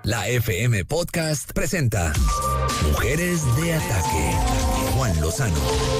La FM Podcast presenta Mujeres de Ataque. Juan Lozano.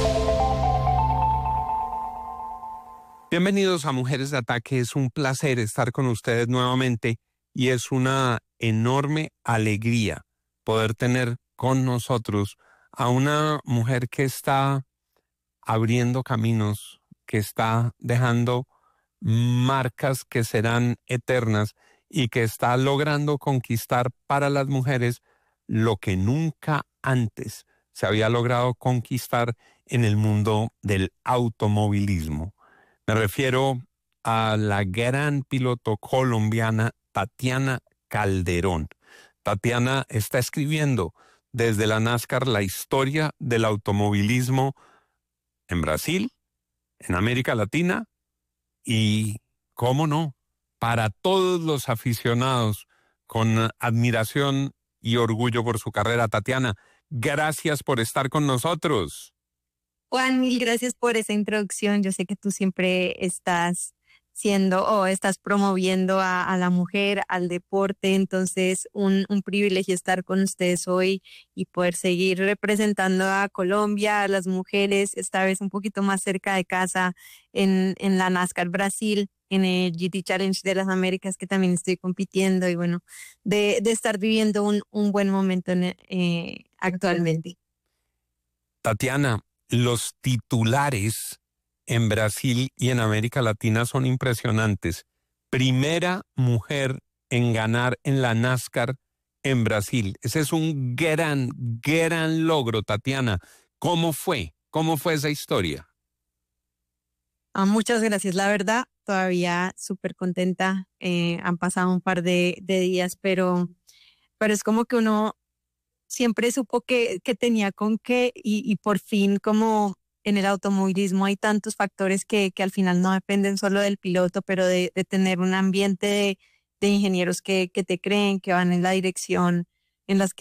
Bienvenidos a Mujeres de Ataque. Es un placer estar con ustedes nuevamente y es una enorme alegría poder tener con nosotros a una mujer que está abriendo caminos, que está dejando marcas que serán eternas y que está logrando conquistar para las mujeres lo que nunca antes se había logrado conquistar en el mundo del automovilismo. Me refiero a la gran piloto colombiana Tatiana Calderón. Tatiana está escribiendo desde la NASCAR la historia del automovilismo en Brasil, en América Latina y, cómo no, para todos los aficionados con admiración y orgullo por su carrera. Tatiana, gracias por estar con nosotros. Juan, mil gracias por esa introducción. Yo sé que tú siempre estás estás promoviendo a la mujer, al deporte, entonces un privilegio estar con ustedes hoy y poder seguir representando a Colombia, a las mujeres, esta vez un poquito más cerca de casa en la NASCAR Brasil, en el GT Challenge de las Américas, que también estoy compitiendo y bueno, de estar viviendo un buen momento actualmente. Tatiana, los titulares en Brasil y en América Latina son impresionantes. Primera mujer en ganar en la NASCAR en Brasil. Ese es un gran logro, Tatiana. ¿Cómo fue? ¿Cómo fue esa historia? Muchas gracias. La verdad, todavía súper contenta. Han pasado un par de días, pero es como que uno siempre supo que tenía con qué y por fin, como en el automovilismo hay tantos factores que al final no dependen solo del piloto, pero de tener un ambiente de ingenieros que te creen, que van en la dirección en las que